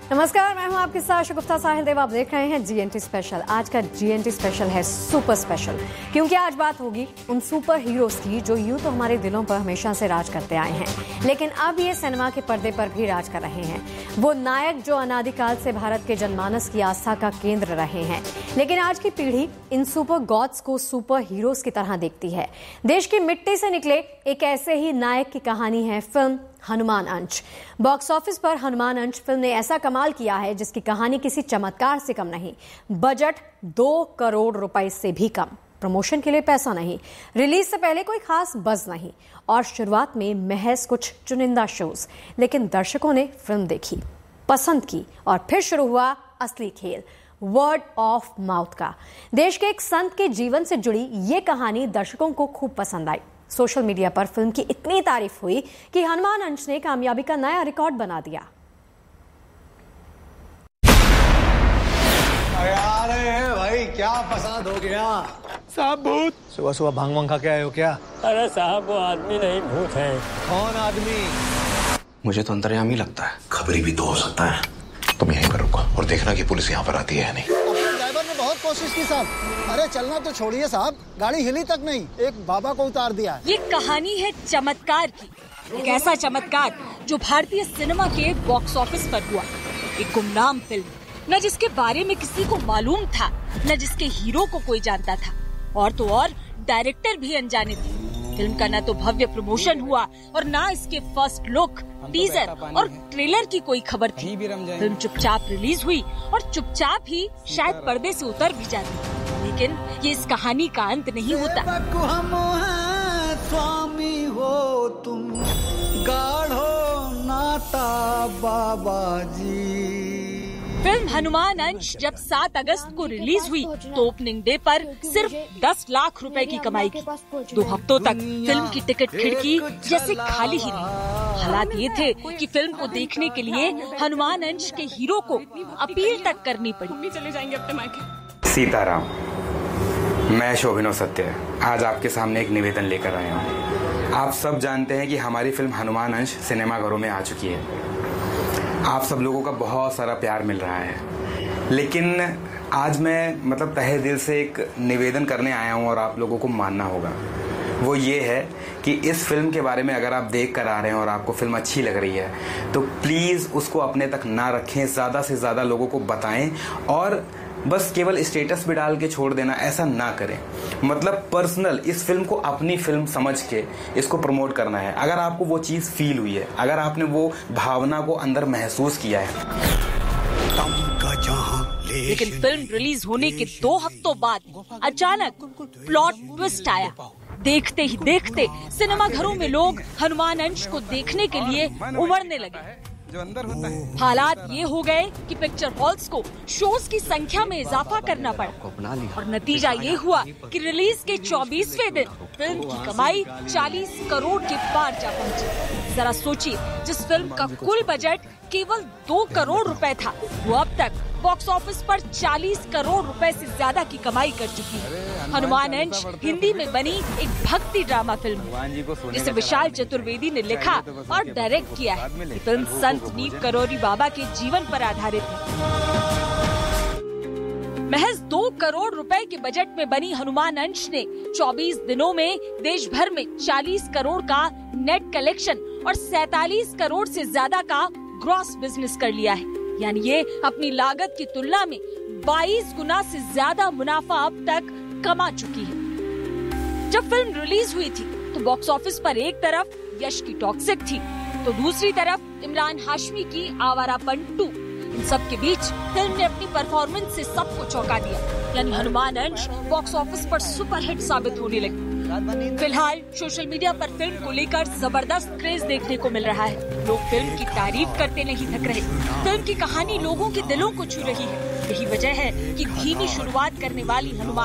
नमस्कार, मैं हूं आपके साथ शगुफ्ता साहिल देव। आप देख रहे हैं जीएनटी स्पेशल। आज का जीएनटी स्पेशल है सुपर स्पेशल, क्योंकि आज बात होगी उन सुपर हीरोज की जो यूं तो हमारे दिलों पर हमेशा से राज करते आए हैं, लेकिन अब ये सिनेमा के पर्दे पर भी राज कर रहे हैं। वो नायक जो अनादिकाल से भारत के जनमानस की आस्था का केंद्र रहे हैं, लेकिन आज की पीढ़ी इन सुपर गॉड्स को सुपर हीरोज की तरह देखती है। देश की मिट्टी से निकले एक ऐसे ही नायक की कहानी है फिल्म हनुमान अंश। बॉक्स ऑफिस पर हनुमान अंश फिल्म ने ऐसा कमाल किया है जिसकी कहानी किसी चमत्कार से कम नहीं। बजट 2 करोड़ रुपए से भी कम, प्रमोशन के लिए पैसा नहीं, रिलीज से पहले कोई खास बज़ नहीं, और शुरुआत में महज कुछ चुनिंदा शोज। लेकिन दर्शकों ने फिल्म देखी, पसंद की, और फिर शुरू हुआ असली खेल, वर्ड ऑफ माउथ का। देश के एक संत के जीवन से जुड़ी ये कहानी दर्शकों को खूब पसंद आई। सोशल मीडिया पर फिल्म की इतनी तारीफ हुई कि हनुमान अंश ने कामयाबी का नया रिकॉर्ड बना दिया। आ रहे हैं भाई, क्या फसाद हो गया साहब? भूत। सुबह सुबह भांग वांग खा के आए हो क्या? अरे साहब, वो आदमी नहीं, भूत है। कौन आदमी? मुझे तो अंतर्यामी लगता है। खबरी भी तो हो सकता है। तुम यहीं पर रुको और देखना कि पुलिस यहाँ पर आती है या नहीं। ड्राइवर ने बहुत कोशिश की साहब। अरे चलना तो छोड़िए साहब, गाड़ी हिली तक नहीं। एक बाबा को उतार दिया। ये कहानी है चमत्कार की, एक ऐसा चमत्कार जो भारतीय सिनेमा के बॉक्स ऑफिस पर हुआ। एक गुमनाम फिल्म, न जिसके बारे में किसी को मालूम था, न जिसके हीरो को कोई जानता था, और तो और डायरेक्टर भी अनजाने थे। फिल्म का न तो भव्य प्रमोशन हुआ और न इसके फर्स्ट लुक, टीजर और ट्रेलर की कोई खबर थी। फिल्म चुपचाप रिलीज हुई और चुपचाप ही शायद पर्दे से उतर भी जाती। लेकिन ये इस कहानी का अंत नहीं होता। स्वामी हो तुम, गाढ़ो नाता बाबा जी। फिल्म हनुमान अंश जब 7 अगस्त को रिलीज हुई तो ओपनिंग डे पर सिर्फ 10 लाख रुपए की कमाई की। 2 हफ्तों तक फिल्म की टिकट खिड़की जैसे खाली ही रही। हालात ये थे कि फिल्म को देखने के लिए हनुमान अंश के हीरो को अपील तक करनी पड़ी। चले जाएंगे अपने मायके। सीताराम, मैं शोभिनो सत्य आज आपके सामने एक निवेदन लेकर आया हूँ। आप सब जानते हैं कि हमारी फिल्म हनुमान अंश सिनेमाघरों में आ चुकी है। आप सब लोगों का बहुत सारा प्यार मिल रहा है, लेकिन आज मैं तहे दिल से एक निवेदन करने आया हूँ और आप लोगों को मानना होगा। वो ये है कि इस फिल्म के बारे में अगर आप देख कर आ रहे हैं और आपको फिल्म अच्छी लग रही है तो प्लीज़ उसको अपने तक ना रखें, ज़्यादा से ज़्यादा लोगों को बताएं, और बस केवल स्टेटस भी डाल के छोड़ देना ऐसा ना करें। पर्सनल इस फिल्म को अपनी फिल्म समझ के इसको प्रमोट करना है। अगर आपको वो चीज़ फील हुई है, अगर आपने वो भावना को अंदर महसूस किया है। लेकिन फिल्म रिलीज होने के 2 हफ्तों बाद अचानक प्लॉट ट्विस्ट आया। देखते ही देखते सिनेमा घरों में लोग हनुमान अंश को देखने के लिए उमड़ने लगे। हालात ये हो गए कि पिक्चर हॉल्स को शोज की संख्या में इजाफा करना पड़ा, और नतीजा ये हुआ कि रिलीज के 24वें दिन फिल्म की कमाई 40 करोड़ के पार जा पहुंची। जरा सोचिए, जिस फिल्म का कुल बजट केवल 2 करोड़ रुपए था, वो अब तक बॉक्स ऑफिस पर 40 करोड़ रुपए से ज्यादा की कमाई कर चुकी है। हनुमान अंश हिंदी में बनी एक भक्ति ड्रामा फिल्म, जिसे विशाल चतुर्वेदी ने लिखा और डायरेक्ट किया है। ये फिल्म संत नीम करौरी बाबा के जीवन पर आधारित है। महज 2 करोड़ रुपए के बजट में बनी हनुमान अंश ने 24 दिनों में देश भर में 40 करोड़ का नेट कलेक्शन और 47 करोड़ से ज्यादा का ग्रॉस बिजनेस कर लिया है। यानी ये अपनी लागत की तुलना में 22 गुना से ज्यादा मुनाफा अब तक कमा चुकी है। जब फिल्म रिलीज हुई थी तो बॉक्स ऑफिस पर एक तरफ यश की टॉक्सिक थी, तो दूसरी तरफ इमरान हाशमी की आवारापन 2। इन सब के बीच फिल्म ने अपनी परफॉर्मेंस से सबको चौंका दिया। यानी हनुमान अंश बॉक्स ऑफिस पर सुपरहिट साबित होने लगी। फिलहाल सोशल मीडिया पर फिल्म को लेकर जबरदस्त क्रेज देखने को मिल रहा है। लोग फिल्म की तारीफ करते नहीं थक रहे। फिल्म की कहानी लोगों के दिलों को छू रही है। यही वजह है कि धीमी शुरुआत करने वाली हनुमान